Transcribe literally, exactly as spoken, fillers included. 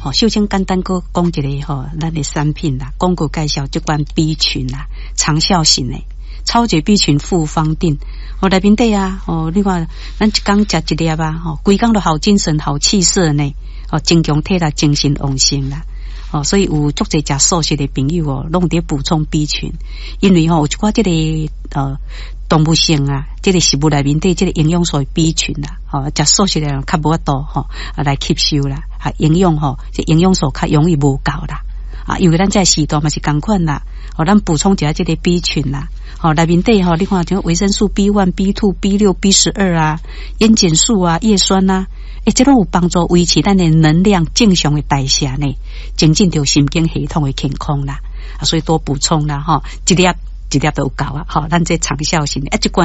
吼，首先简单个讲一个吼，咱的产品啦，广告介绍这款 B 群啦，长效型的超级 B 群复方定，哦内面底啊，哦你看咱一工食一粒啊，吼，规工都好精神、好气色呢，哦增强体力、精神旺盛啦。哦，所以有足侪食素食的朋友哦，拢伫补充 B 群，因为吼、哦、有一寡这个呃动物性啊，这个食物内面底这个营养素 B 群啦，哦食素食的人较无法度吼啊来吸收啦，啊营养吼、哦，这营养素较容易无够啦，啊因为咱这时段嘛是同款啦，哦咱补充一下这个 B 群啦，哦内面底吼你看像维生素 B 一、B 二、B 六、B 十二啊，烟碱素啊、叶酸啊。诶，这种有帮助维持咱的能量正常的代谢呢，增进着神经系统的健康啦，啊，所以多补充啦，哈，一粒一粒都有够啊，好，咱这长效型的，啊，这款